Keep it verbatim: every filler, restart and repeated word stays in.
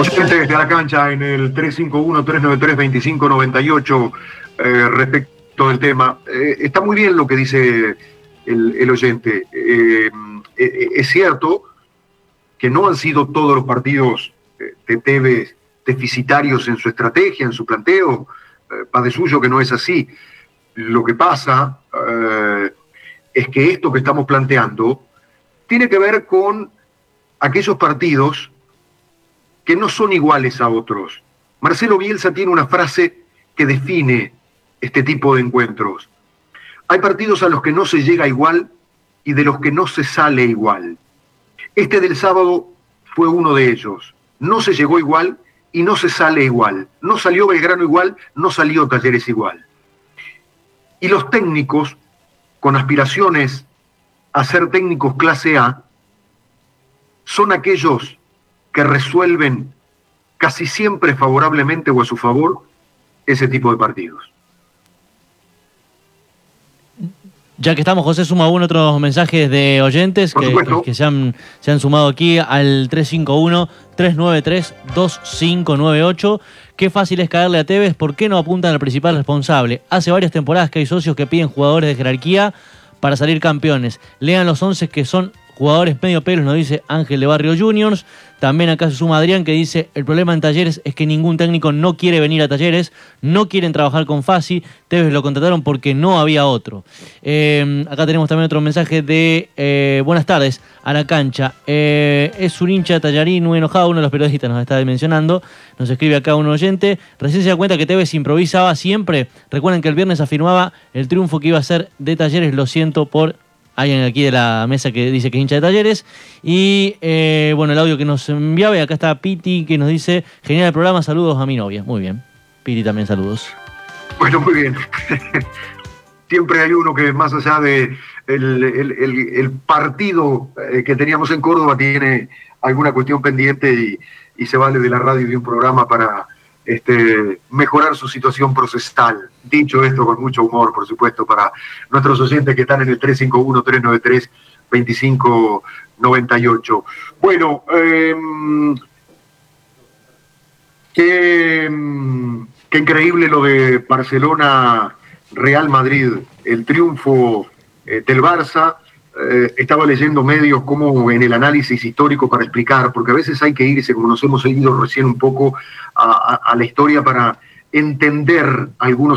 Oyente desde la cancha en el tres cinco uno, tres nueve tres, dos cinco nueve ocho, eh, respecto del tema. Eh, está muy bien lo que dice el, el oyente. Eh, eh, es cierto que no han sido todos los partidos de Tevez deficitarios en su estrategia, en su planteo. Eh, pa' de suyo que no es así. Lo que pasa eh, es que esto que estamos planteando tiene que ver con aquellos partidos que no son iguales a otros. Marcelo Bielsa tiene una frase que define este tipo de encuentros. Hay partidos a los que no se llega igual y de los que no se sale igual. Este del sábado fue uno de ellos. No se llegó igual y no se sale igual. No salió Belgrano igual, no salió Talleres igual. Y los técnicos, con aspiraciones a ser técnicos clase A, son aquellos que resuelven casi siempre favorablemente o a su favor ese tipo de partidos. Ya que estamos, José, suma uno otros mensajes de oyentes que, que, que se, han, se han sumado aquí al tres cinco uno, tres nueve tres, dos cinco nueve ocho. Qué fácil es caerle a Tevez, ¿por qué no apuntan al principal responsable? Hace varias temporadas que hay socios que piden jugadores de jerarquía para salir campeones. Lean los once que son jugadores medio pelos, nos dice Ángel de Barrio Juniors. También acá se suma Adrián que dice, el problema en Talleres es que ningún técnico no quiere venir a Talleres, no quieren trabajar con Fassi, Tevez lo contrataron porque no había otro. Eh, acá tenemos también otro mensaje de eh, buenas tardes, a la cancha. Eh, es un hincha tallarín muy enojado, uno de los periodistas nos está mencionando, nos escribe acá un oyente, recién se da cuenta que Tevez improvisaba siempre. Recuerden que el viernes afirmaba el triunfo que iba a ser de Talleres, lo siento por... Alguien aquí de la mesa que dice que es hincha de Talleres. Y eh, bueno, el audio que nos enviaba. Y acá está Piti que nos dice, genial el programa, saludos a mi novia. Muy bien. Piti también saludos. Bueno, muy bien. Siempre hay uno que más allá de el, el, el, el partido que teníamos en Córdoba tiene alguna cuestión pendiente y, y se vale de la radio y de un programa para este, mejorar su situación procesal. Dicho esto con mucho humor, por supuesto, para nuestros oyentes que están en el tres cinco uno, tres nueve tres, dos cinco nueve ocho. Bueno, eh, qué, qué increíble lo de Barcelona-Real Madrid, el triunfo eh, del Barça. Eh, estaba leyendo medios como en el análisis histórico para explicar, porque a veces hay que irse, como nos hemos seguido recién un poco, a, a, a la historia para entender algunos